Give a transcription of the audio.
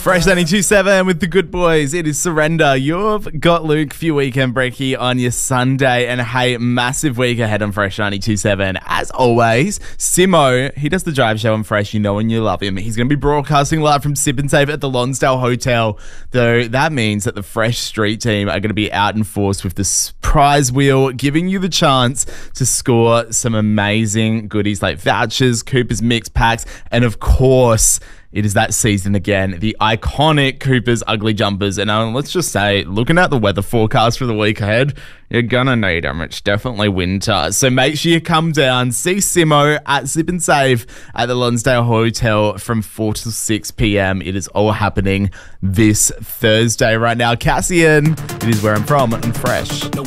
Fresh 92.7 with the good boys. It is Surrender. You've got Luke for your weekend brekkie on your Sunday. And hey, massive week ahead on Fresh 92.7. As always, Simo, he does the drive show on Fresh. You know and you love him. He's going to be broadcasting live from Sip and Save at the Lonsdale Hotel. Though that means that the Fresh Street team are going to be out in force with the prize wheel, giving you the chance to score some amazing goodies like vouchers, Cooper's Mix Packs, and of course, it is that season again, the iconic Cooper's Ugly Jumpers. And let's just say, looking at the weather forecast for the week ahead, you're going to need them. It's definitely winter. So make sure you come down, see Simo at Sip and Save at the Lonsdale Hotel from 4 to 6 p.m. It is all happening this Thursday right now. Cassian, it is where I'm from and Fresh.